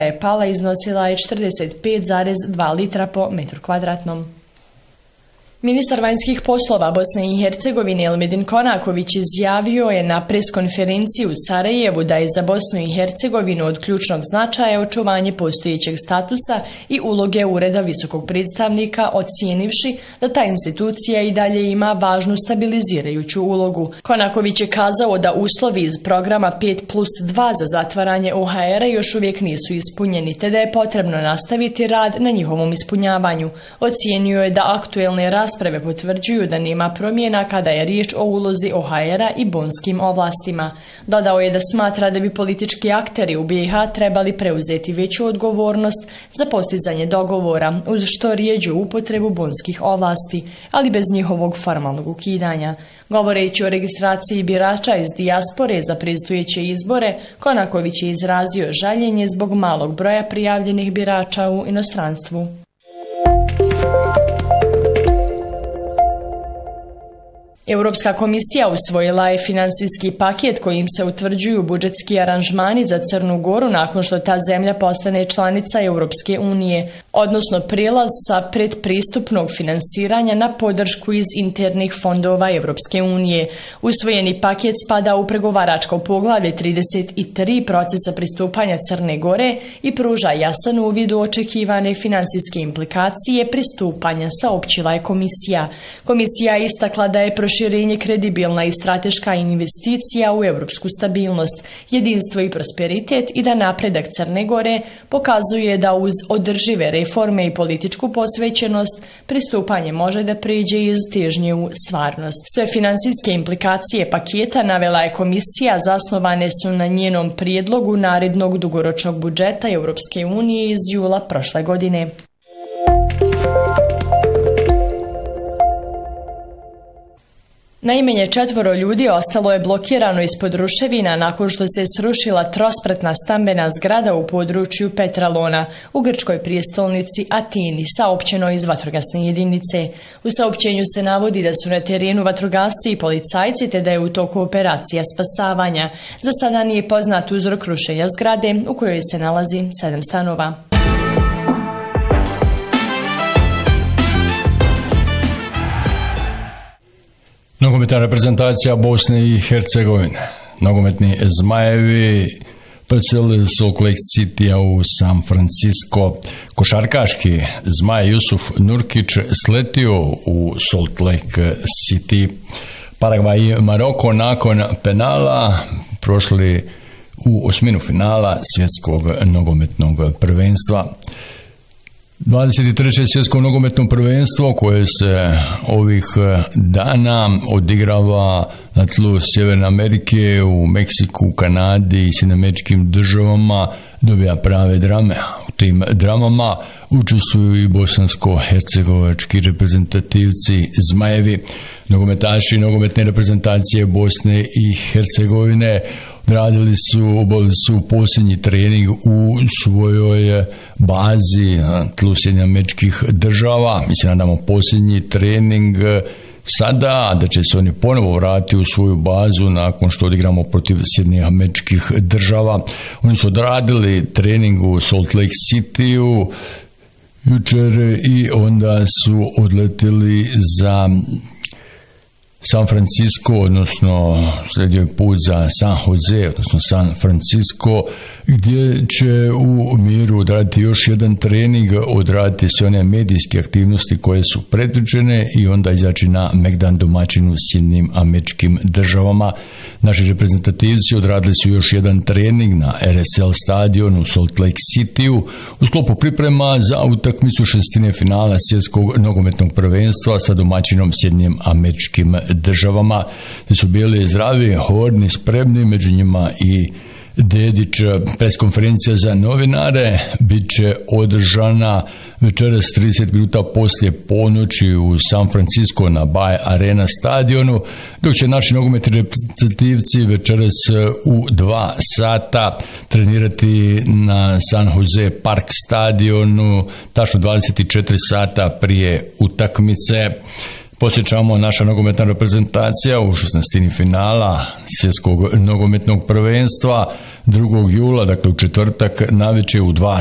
je pala iznosila je 45,2 litra po metru kvadratnom. Ministar vanjskih poslova Bosne i Hercegovine Elmedin Konaković izjavio je na preskonferenciji u Sarajevu da je za Bosnu i Hercegovinu od ključnog značaja očuvanje postojećeg statusa i uloge Ureda visokog predstavnika, ocijenivši da ta institucija i dalje ima važnu stabilizirajuću ulogu. Konaković je kazao da uslovi iz programa 5+2 za zatvaranje OHR-a još uvijek nisu ispunjeni, te da je potrebno nastaviti rad na njihovom ispunjavanju. Ocijenio je da aktuelne rasprave potvrđuju da nema promjena kada je riječ o ulozi OHR-a i bonskim ovlastima. Dodao je da smatra da bi politički akteri u BiH trebali preuzeti veću odgovornost za postizanje dogovora uz što rjeđu upotrebu bonskih ovlasti, ali bez njihovog formalnog ukidanja. Govoreći o registraciji birača iz dijaspore za predstojeće izbore, Konaković je izrazio žaljenje zbog malog broja prijavljenih birača u inostranstvu. Europska komisija usvojila je financijski paket kojim se utvrđuju budžetski aranžmani za Crnu Goru nakon što ta zemlja postane članica Europske unije, odnosno prijelaz sa predpristupnog finansiranja na podršku iz internih fondova Europske unije. Usvojeni paket spada u pregovaračko poglavlje 33 procesa pristupanja Crne Gore i pruža jasan uvid u očekivane financijske implikacije pristupanja, saopćila je komisija. Komisija je istakla da je proširenje kredibilna i strateška investicija u europsku stabilnost, jedinstvo i prosperitet i da napredak Crne Gore pokazuje da uz održive reforme i političku posvećenost pristupanje može da pređe iz težnje u stvarnost. Sve financijske implikacije paketa, navela je komisija, zasnovane su na njenom prijedlogu narednog dugoročnog budžeta Europske unije iz jula prošle godine. Najmanje 4 ljudi ostalo je blokirano ispod ruševina nakon što se srušila trospratna stambena zgrada u području Petralona u grčkoj prijestolnici Atini, saopćeno iz vatrogasne jedinice. U saopćenju se navodi da su na terenu vatrogasci i policajci te da je u toku operacija spasavanja. Za sada nije poznat uzrok rušenja zgrade u kojoj se nalazi 7 stanova. Nogometna reprezentacija Bosne i Hercegovine. Nogometni Zmajevi preselili Salt Lake City u San Francisco. Košarkaški Zmaj Jusuf Nurkić sletio u Salt Lake City. Paragvaj i Maroko nakon penala prošli u osminu finala svjetskog nogometnog prvenstva. 23. svjetsko nogometno prvenstvo koje se ovih dana odigrava na tlu Sjeverne Amerike, u Meksiku, Kanadi i Sjedinjenim Američkim Državama dobija prave drame. U tim dramama učestvuju i bosansko-hercegovački reprezentativci Zmajevi. Nogometaši nogometne reprezentacije Bosne i Hercegovine obavili su posljednji trening u svojoj bazi na tlu Sjedinjenih Američkih Država. Mi se nadamo posljednji trening sada, da će se oni ponovo vratiti u svoju bazu nakon što odigramo protiv Sjedinjenih Američkih Država. Oni su odradili trening u Salt Lake City jučer i onda su odletili za San Francisco, odnosno slijedio put za San Jose, odnosno San Francisco, gdje će u miru odraditi još jedan trening, odraditi sve one medijske aktivnosti koje su predviđene i onda izaći na Megdan domaćinu Sjedinjenim Američkim Državama. Naši reprezentativci odradili su još jedan trening na RSL stadionu u Salt Lake City u sklopu priprema za utakmicu šestine finala svjetskog nogometnog prvenstva sa domaćinom Sjedinjenim Američkim Državama. Gdje su bili zdravi, hodni, spremni, među njima i Dedić. Preskonferencija za novinare bit će održana večeras 30 minuta poslije ponoći u San Francisco na Bay Arena stadionu, dok će naši nogometni reprezentativci večeras u 2 sata trenirati na San Jose Park stadionu, tačno 24 sata prije utakmice. Posjećamo naša nogometna reprezentacija u 16. finala svjetskog nogometnog prvenstva 2. jula, dakle u četvrtak navečer u 2